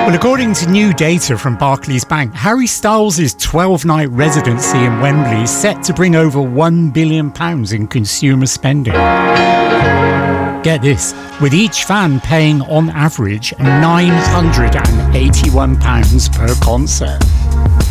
Well, according to new data from Barclays Bank, Harry Styles' 12-night residency in Wembley is set to bring over £1 billion in consumer spending. Get this, with each fan paying on average £981 per concert.